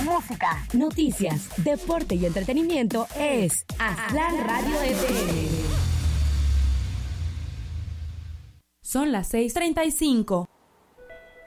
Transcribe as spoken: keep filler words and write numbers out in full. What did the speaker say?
música, noticias, deporte y entretenimiento es Aztlán Radio F M. Son las seis treinta y cinco.